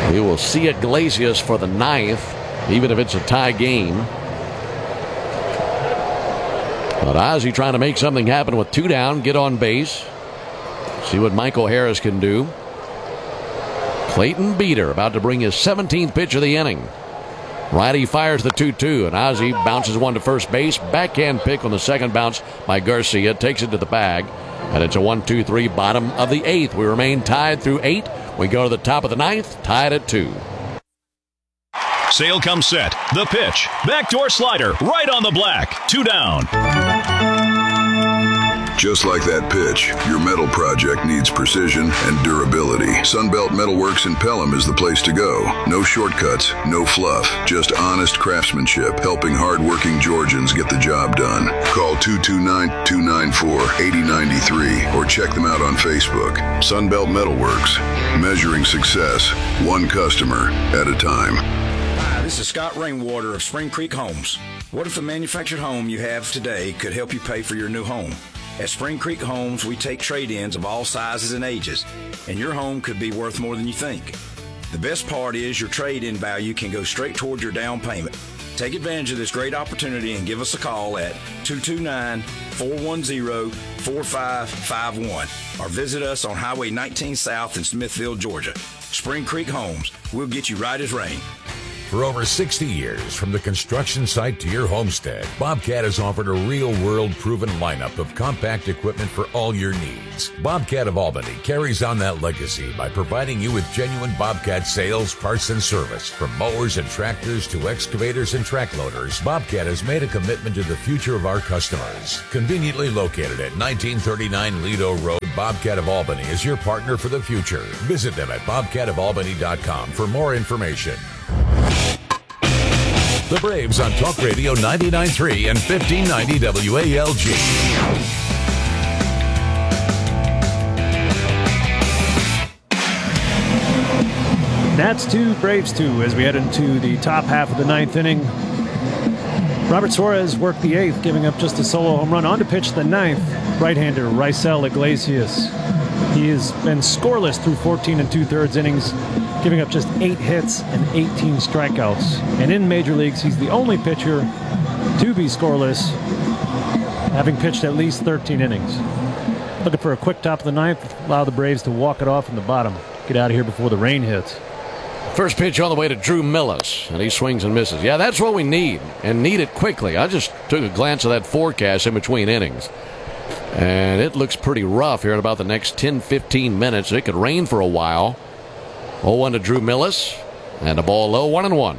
We will see Iglesias for the 9th, even if it's a tie game. But Ozzie trying to make something happen with 2 down, get on base. See what Michael Harris can do. Clayton Beeter about to bring his 17th pitch of the inning. Righty fires the 2-2, and Ozzie bounces one to first base. Backhand pick on the second bounce by Garcia. Takes it to the bag, and it's a 1-2-3 bottom of the 8th. We remain tied through 8. We go to the top of the 9th, tied at 2. Sale comes set. The pitch. Backdoor slider. Right on the black. 2 down. Just like that pitch, your metal project needs precision and durability. Sunbelt Metalworks in Pelham is the place to go. No shortcuts, no fluff, just honest craftsmanship, helping hardworking Georgians get the job done. Call 229-294-8093 or check them out on Facebook. Sunbelt Metalworks, measuring success, one customer at a time. Hi, this is Scott Rainwater of Spring Creek Homes. What if the manufactured home you have today could help you pay for your new home? At Spring Creek Homes, we take trade-ins of all sizes and ages, and your home could be worth more than you think. The best part is your trade-in value can go straight toward your down payment. Take advantage of this great opportunity and give us a call at 229-410-4551 or visit us on Highway 19 South in Smithville, Georgia. Spring Creek Homes, we'll get you right as rain. For over 60 years, from the construction site to your homestead, Bobcat has offered a real-world proven lineup of compact equipment for all your needs. Bobcat of Albany carries on that legacy by providing you with genuine Bobcat sales, parts, and service. From mowers and tractors to excavators and track loaders, Bobcat has made a commitment to the future of our customers. Conveniently located at 1939 Lido Road, Bobcat of Albany is your partner for the future. Visit them at bobcatofalbany.com for more information. The Braves on Talk Radio 99.3 and 1590 WALG. Nats 2, Braves 2 as we head into the top half of the 9th inning. Robert Suarez worked the 8th, giving up just a solo home run. On to pitch the 9th, right-hander Raisel Iglesias. He has been scoreless through 14 2/3 innings, giving up just 8 hits and 18 strikeouts. And in major leagues, he's the only pitcher to be scoreless, having pitched at least 13 innings. Looking for a quick top of the 9th, allow the Braves to walk it off in the bottom. Get out of here before the rain hits. First pitch on the way to Drew Millis, and he swings and misses. Yeah, that's what we need, and need it quickly. I just took a glance at that forecast in between innings, and it looks pretty rough here in about the next 10-15 minutes. It could rain for a while. 0-1 to Drew Millis, and the ball low, 1-1.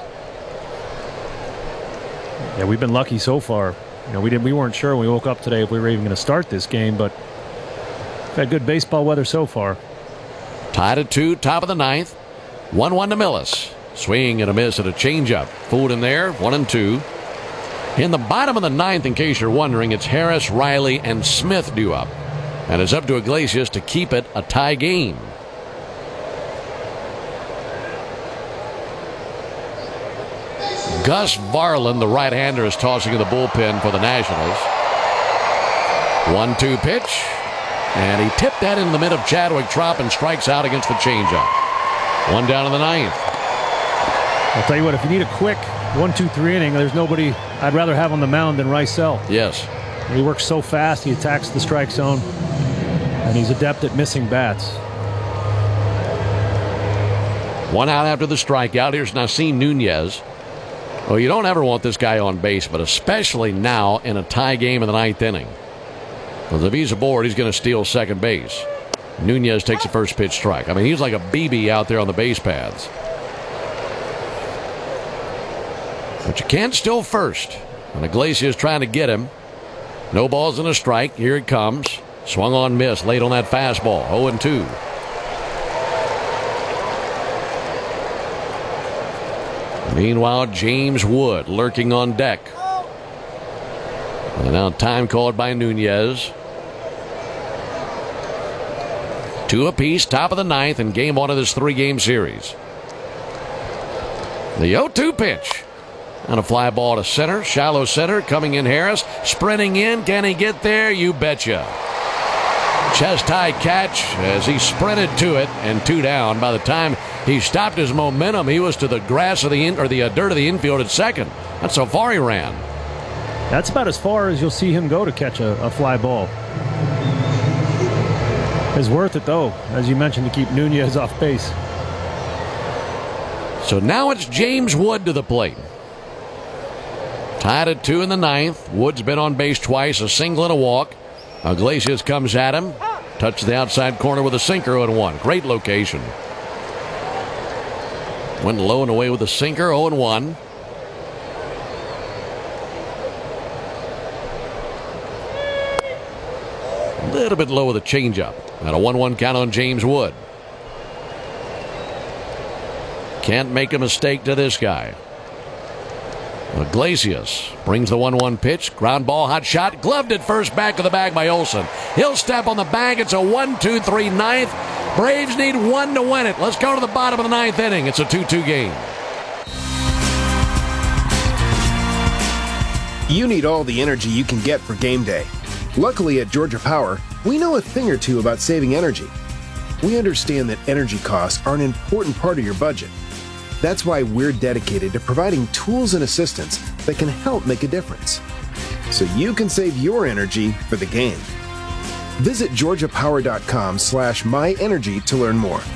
Yeah, we've been lucky so far. You know, we weren't sure when we woke up today if we were even going to start this game, but we've had good baseball weather so far. Tied at 2, top of the 9th. 1-1 to Millis. Swing and a miss at a changeup. Fooled him there, 1-2. In the bottom of the 9th, in case you're wondering, it's Harris, Riley, and Smith due up. And it's up to Iglesias to keep it a tie game. Gus Varland, the right-hander, is tossing in the bullpen for the Nationals. 1-2 pitch. And he tipped that in the mid of Chadwick Trop and strikes out against the changeup. 1 down in the 9th. I'll tell you what, if you need a quick 1-2-3 inning, there's nobody I'd rather have on the mound than Raisel. Yes. He works so fast, he attacks the strike zone, and he's adept at missing bats. 1 out after the strikeout. Here's Nasim Nunez. Well, you don't ever want this guy on base, but especially now in a tie game in the 9th inning. Because if he's aboard, he's going to steal second base. Nunez takes a first pitch strike. I mean, he's like a BB out there on the base paths. But you can't steal first. And Iglesias trying to get him. No balls and a strike. Here it comes. Swung on, miss late on that fastball. 0-2. Meanwhile, James Wood lurking on deck. And now time called by Nunez. 2 apiece, top of the 9th, in game 1 of this 3-game series. The 0-2 pitch. And a fly ball to center, shallow center, coming in Harris, sprinting in. Can he get there? You betcha. chest-high catch as he sprinted to it, and 2 down. By the time he stopped his momentum, he was to the grass of the dirt of the infield at second. That's how far he ran. That's about as far as you'll see him go to catch a fly ball. It's worth it, though, as you mentioned, to keep Nunez off base. So now it's James Wood to the plate. Tied at 2 in the 9th. Wood's been on base twice, a single and a walk. Iglesias comes at him. Touched the outside corner with a sinker, 0-1. Great location. Went low and away with a sinker, 0-1. A little bit low with a changeup. And a 1-1 count on James Wood. Can't make a mistake to this guy. Iglesias brings the 1-1 pitch. Ground ball, hot shot. Gloved at first, back of the bag by Olsen. He'll step on the bag. It's a 1-2-3 ninth. Braves need 1 to win it. Let's go to the bottom of the 9th inning. It's a 2-2 game. You need all the energy you can get for game day. Luckily at Georgia Power, we know a thing or two about saving energy. We understand that energy costs are an important part of your budget. That's why we're dedicated to providing tools and assistance that can help make a difference, so you can save your energy for the game. Visit georgiapower.com/myenergy to learn more.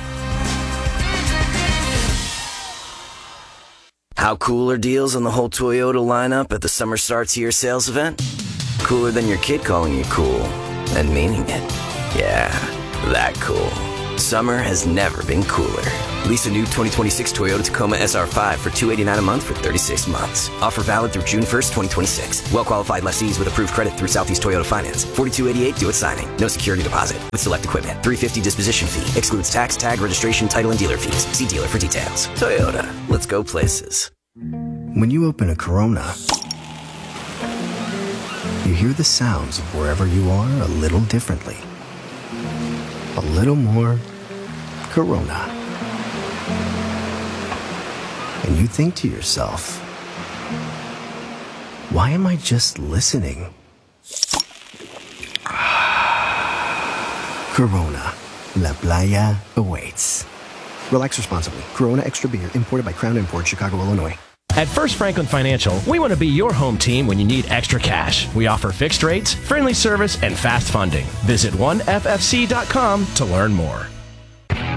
How cool are deals on the whole Toyota lineup at the Summer Starts Here sales event? Cooler than your kid calling you cool and meaning it. Yeah, that cool. Summer has never been cooler. Lease a new 2026 Toyota Tacoma SR5 for $289 a month for 36 months. Offer valid through June 1st, 2026. Well-qualified lessees with approved credit through Southeast Toyota Finance. $42.88 due at signing. No security deposit. With select equipment. $350 disposition fee. Excludes tax, tag, registration, title, and dealer fees. See dealer for details. Toyota. Let's go places. When you open a Corona, you hear the sounds of wherever you are a little differently. A little more Corona. And you think to yourself, why am I just listening? Corona. La Playa awaits. Relax responsibly. Corona Extra Beer, imported by Crown Imports, Chicago, Illinois. At First Franklin Financial, we want to be your home team when you need extra cash. We offer fixed rates, friendly service, and fast funding. Visit 1FFC.com to learn more.